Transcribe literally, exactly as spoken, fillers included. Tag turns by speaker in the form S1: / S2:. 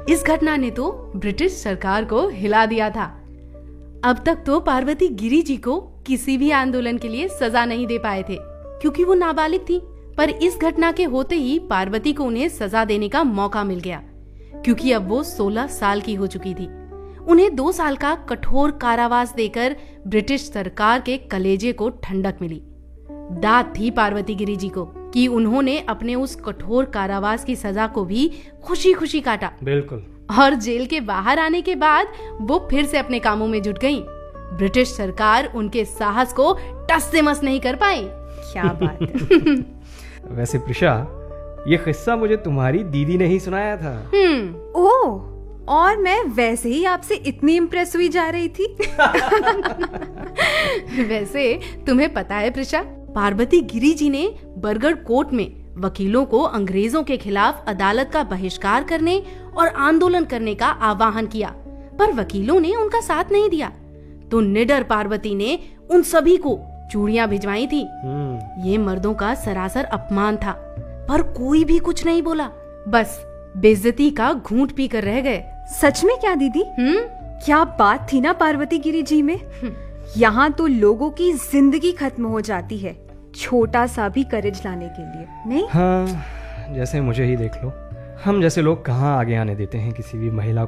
S1: इस घटना ने तो ब्रिटिश सरकार को हिला दिया था। अब तक तो पार्वती गिरी जी को किसी भी आंदोलन के लिए सजा नहीं दे पाए थे, क्योंकि वो नाबालिग थी। पर इस घटना के होते ही पार्वती को उन्हें सजा देने का मौका मिल गया, क्योंकि अब वो सोलह साल की हो चुकी थी। उन्हें दो साल का कठोर कारावास देकर ब्रिटिश सरकार के कलेजे को ठंडक मिली। दाद थी पार्वती गिरी जी को कि उन्होंने अपने उस कठोर कारावास की सजा को भी खुशी खुशी काटा।
S2: बिल्कुल।
S1: और जेल के बाहर आने के बाद वो फिर से अपने कामों में जुट गईं। ब्रिटिश सरकार उनके साहस को टस से मस नहीं कर पाई।
S3: क्या बात है।
S2: वैसे प्रिशा, ये किस्सा मुझे तुम्हारी दीदी ने ही सुनाया था।
S1: हम्म
S3: ओह, और मैं वैसे ही आपसे इतनी इम्प्रेस हुई जा रही थी।
S1: वैसे तुम्हें पता है प्रिशा, पार्वती गिरी जी ने बरगढ़ कोर्ट में वकीलों को अंग्रेजों के खिलाफ अदालत का बहिष्कार करने और आंदोलन करने का आह्वान किया, पर वकीलों ने उनका साथ नहीं दिया। तो निडर पार्वती ने उन सभी को चूड़ियां भिजवाई थी। ये मर्दों का सरासर अपमान था, पर कोई भी कुछ नहीं बोला, बस बेइज्जती का घूंट पी कर रह गए।
S3: सच में क्या दीदी?
S1: हम्म
S3: क्या बात थी ना पार्वती गिरी जी में। यहाँ तो लोगों की जिंदगी खत्म हो जाती है छोटा सा भी करेज लाने के लिए, नहीं?
S2: हाँ, जैसे मुझे ही देख लो, हम जैसे लोग कहाँ आगे आने देते हैं किसी भी महिला